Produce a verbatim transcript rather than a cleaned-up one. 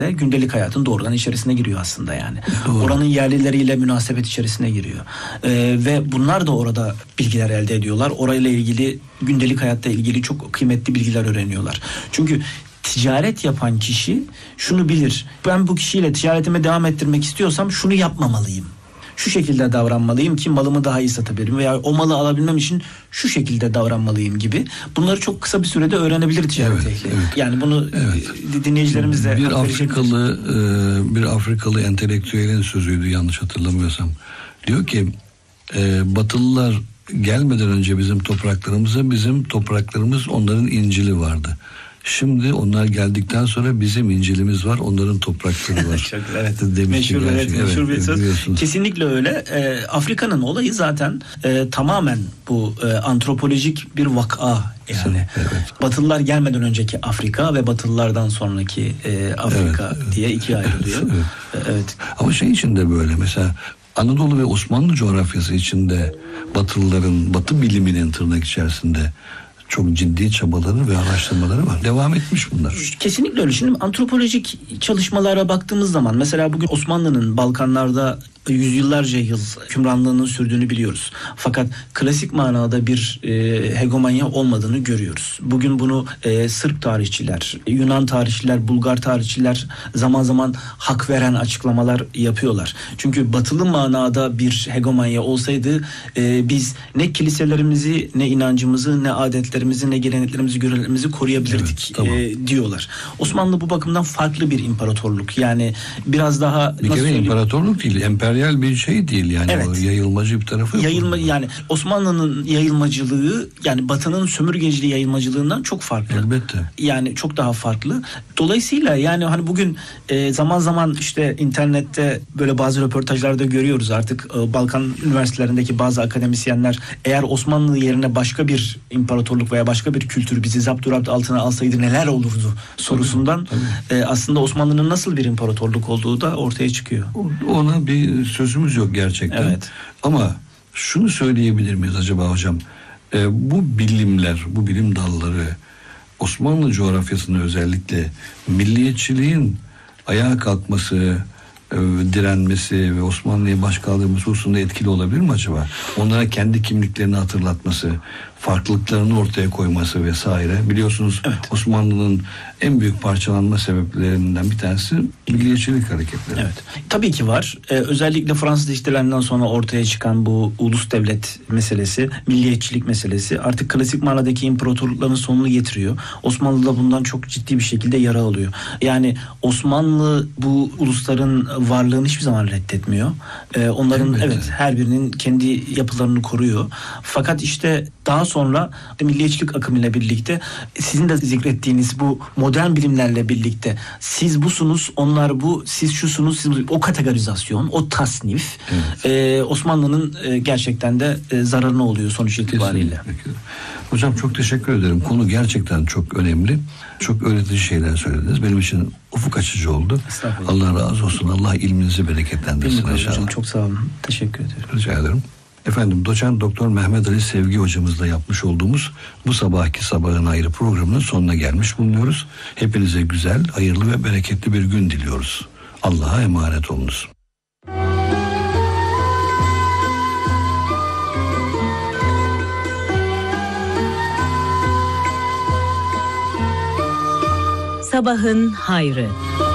gündelik hayatın doğrudan içerisine giriyor aslında yani. Doğru. Oranın yerlileriyle münasebet içerisine giriyor. Ee, ve bunlar da orada bilgiler elde ediyorlar. Orayla ilgili, gündelik hayatta ilgili çok kıymetli bilgiler öğreniyorlar. Çünkü ticaret yapan kişi şunu bilir. Ben bu kişiyle ticaretime devam ettirmek istiyorsam şunu yapmamalıyım. Şu şekilde davranmalıyım ki malımı daha iyi satabilirim veya o malı alabilmem için şu şekilde davranmalıyım gibi. Bunları çok kısa bir sürede öğrenebilir ticaret evet, ehli. Evet. Yani bunu evet. dinleyicilerimiz de bir Afrikalı e, bir Afrikalı entelektüelin sözüydü yanlış hatırlamıyorsam. Diyor ki e, Batılılar gelmeden önce bizim topraklarımıza bizim topraklarımız onların İncil'i vardı. Şimdi onlar geldikten sonra bizim İncil'imiz var, onların toprakları var. Çok, evet. Meşhur, evet, meşhur bir söz. Kesinlikle öyle. E, Afrika'nın olayı zaten e, tamamen bu e, antropolojik bir vaka yani. Evet. Batılılar gelmeden önceki Afrika ve Batılılardan sonraki e, Afrika evet, diye ikiye ayrılıyor. Evet, evet. evet. Ama şey içinde böyle mesela Anadolu ve Osmanlı coğrafyası içinde Batılıların, Batı biliminin tırnak içerisinde çok ciddi çabaları ve araştırmaları var. Devam etmiş bunlar. Kesinlikle öyle. Şimdi antropolojik çalışmalara baktığımız zaman mesela bugün Osmanlı'nın Balkanlarda yüzyıllarca yıl hükümranlığının sürdüğünü biliyoruz. Fakat klasik manada bir e, hegemonya olmadığını görüyoruz. Bugün bunu e, Sırp tarihçiler, Yunan tarihçiler, Bulgar tarihçiler zaman zaman hak veren açıklamalar yapıyorlar. Çünkü batılı manada bir hegemonya olsaydı e, biz ne kiliselerimizi, ne inancımızı, ne adetlerimizi, ne geleneklerimizi, göreneklerimizi koruyabilirdik evet, tamam. e, diyorlar. Osmanlı bu bakımdan farklı bir imparatorluk. Yani biraz daha... Bir kere imparatorluk değil, emperyal bir şey değil yani evet. O yayılmacı bir tarafı yok. Yayılma yani Osmanlı'nın yayılmacılığı yani Batı'nın sömürgeciliği yayılmacılığından çok farklı. Elbette. Yani çok daha farklı. Dolayısıyla yani hani bugün e, zaman zaman işte internette böyle bazı röportajlarda görüyoruz artık e, Balkan üniversitelerindeki bazı akademisyenler eğer Osmanlı yerine başka bir imparatorluk veya başka bir kültür bizi zapturapt altına alsaydı neler olurdu sorusundan tabii, tabii. E, aslında Osmanlı'nın nasıl bir imparatorluk olduğu da ortaya çıkıyor. Ona bir sözümüz yok gerçekten. Evet. Ama şunu söyleyebilir miyiz acaba hocam? Ee, bu bilimler, bu bilim dalları Osmanlı coğrafyasında özellikle milliyetçiliğin ayağa kalkması, e, direnmesi ve Osmanlı'ya baş kaldırması hususunda etkili olabilir mi acaba? Onlara kendi kimliklerini hatırlatması, farklılıklarını ortaya koyması vesaire. Biliyorsunuz evet. Osmanlı'nın en büyük parçalanma sebeplerinden bir tanesi milliyetçilik hareketleri. Evet. Tabii ki var. Ee, özellikle Fransız ihtilalinden sonra ortaya çıkan bu ulus devlet meselesi, milliyetçilik meselesi artık klasik manadaki imparatorlukların sonunu getiriyor. Osmanlı da bundan çok ciddi bir şekilde yara alıyor. Yani Osmanlı bu ulusların varlığını hiçbir zaman reddetmiyor. Ee, onların evet, evet her birinin kendi yapılarını koruyor. Fakat işte daha sonra milliyetçilik akımıyla birlikte sizin de zikrettiğiniz bu modern bilimlerle birlikte siz busunuz, onlar bu, siz şusunuz, siz bu, o kategorizasyon, o tasnif evet. e, Osmanlı'nın e, gerçekten de e, zararına oluyor sonuç itibariyle. Kesinlikle. Hocam çok teşekkür ederim. Konu gerçekten çok önemli. Çok öğretici şeyler söylediniz. Benim için ufuk açıcı oldu. Allah razı olsun. Allah ilminizi bereketlendirsin inşallah. Hocam çok sağ olun. Teşekkür ederim. Rica ederim. Efendim doçent doktor Mehmet Ali Sevgi hocamızla yapmış olduğumuz bu sabahki sabahın ayrı programının sonuna gelmiş bulunuyoruz. Hepinize güzel, hayırlı ve bereketli bir gün diliyoruz. Allah'a emanet olunuz. Sabahın hayrı.